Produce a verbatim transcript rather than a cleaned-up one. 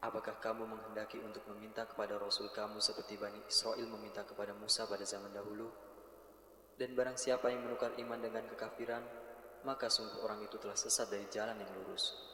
Apakah kamu menghendaki untuk meminta kepada Rasul kamu seperti Bani Israel meminta kepada Musa pada zaman dahulu? Dan barang siapa yang menukar iman dengan kekafiran, maka sungguh orang itu telah sesat dari jalan yang lurus.